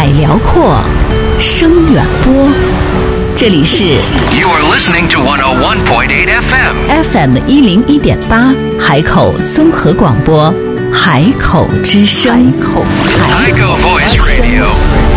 辽阔，声远播。这里是 You are listening to 101.8 FM101.8海口综合广播，海口之声。 海口 Voice Radio。